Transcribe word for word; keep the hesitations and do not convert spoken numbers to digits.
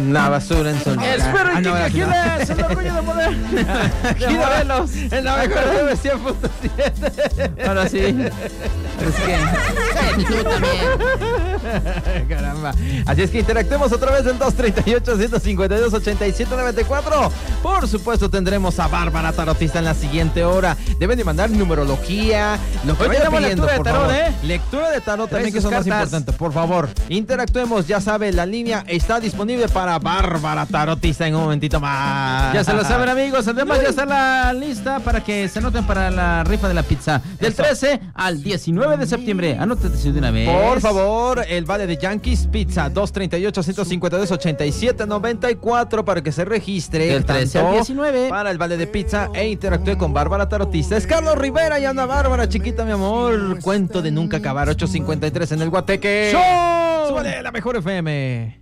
La basura en Sonora. Espero Ah, que no, aquí no. es el orgullo de poder. Aquí De Morelos. en la mejor F M cien punto siete. Ahora sí. Es que. Sí, tú también. Caramba. Así es que interactuemos otra vez en dos treinta y ocho, ciento cincuenta y dos, ochenta y siete noventa y cuatro. Por supuesto tendremos a Bárbara Tarotista en la siguiente hora. Deben de mandar numerología, lo que Hoy vayan tenemos pidiendo, lectura de por tarot, favor. ¿eh? Lectura de tarot Trae también, que es sus lo más cartas. importante. Por favor, interactuemos. Ya sabe, la línea está disponible para Bárbara Tarotista en un momentito más. Ya se lo saben, amigos. Además, ya está la lista para que se anoten para la rifa de la pizza. Del Eso. trece al diecinueve de septiembre. Anótate de una vez. Por favor, el vale de Yankees Pizza, dos treinta y ocho, ciento cincuenta y dos, ochenta y siete noventa y cuatro, para que se registre. Del trece tanto al diecinueve. Para el vale de pizza e interactúe con Bárbara Tarotista. Es Carlos Rivera y Ana Bárbara, chiquita mi amor. Cuento de nunca acabar, ocho cincuenta y tres en el Guateque. ¡Show! ¡Súbale la mejor F M!